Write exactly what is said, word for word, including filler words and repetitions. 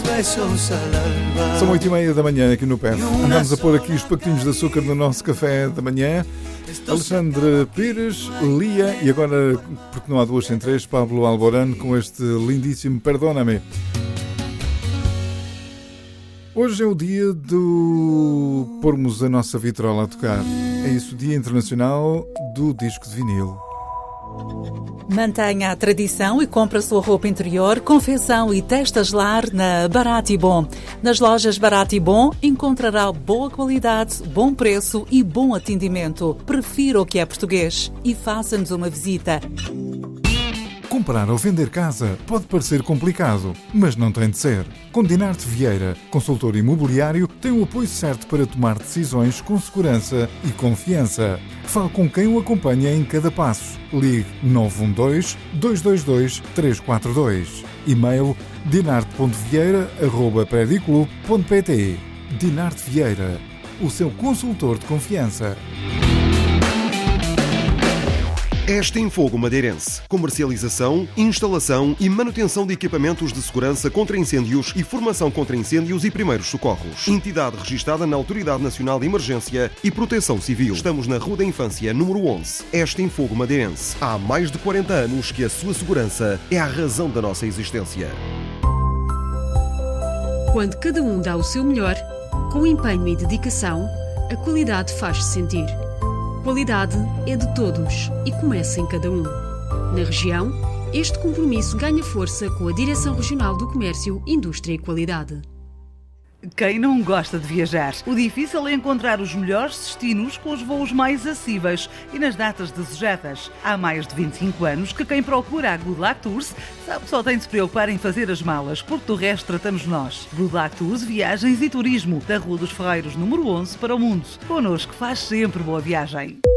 besos al alba. São oito e meia da manhã aqui no P E F. Andamos a pôr aqui os pacotinhos de açúcar no nosso café da manhã. Alexandre Pires, Lia e agora, porque não há duas sem três, Pablo Alborán com este lindíssimo Perdóname. Hoje é o dia do pormos a nossa vitrola a tocar. É isso, o Dia Internacional do Disco de Vinil. Mantenha a tradição e compre a sua roupa interior, confecção e testas lar na Barato e Bom. Nas lojas Barato e Bom encontrará boa qualidade, bom preço e bom atendimento. Prefira o que é português e faça-nos uma visita. Comprar ou vender casa pode parecer complicado, mas não tem de ser. Com Dinarte Vieira, consultor imobiliário, tem o apoio certo para tomar decisões com segurança e confiança. Fale com quem o acompanha em cada passo. Ligue nove um dois, dois dois dois, três quatro dois. E-mail dinarte ponto vieira arroba prediclub ponto pt. Dinarte Vieira, o seu consultor de confiança. Extin Fogo Madeirense. Comercialização, instalação e manutenção de equipamentos de segurança contra incêndios e formação contra incêndios e primeiros socorros. Entidade registada na Autoridade Nacional de Emergência e Proteção Civil. Estamos na Rua da Infância, número onze. Extin Fogo Madeirense. Há mais de quarenta anos que a sua segurança é a razão da nossa existência. Quando cada um dá o seu melhor, com empenho e dedicação, a qualidade faz-se sentir. Qualidade é de todos e começa em cada um. Na região, este compromisso ganha força com a Direção Regional do Comércio, Indústria e Qualidade. Quem não gosta de viajar? O difícil é encontrar os melhores destinos com os voos mais acessíveis e nas datas desejadas. Há mais de vinte e cinco anos que quem procura a Good Luck Tours sabe que só tem de se preocupar em fazer as malas, porque do resto tratamos nós. Good Luck Tours, Viagens e Turismo, da Rua dos Ferreiros, número onze, para o mundo. Connosco faz sempre boa viagem.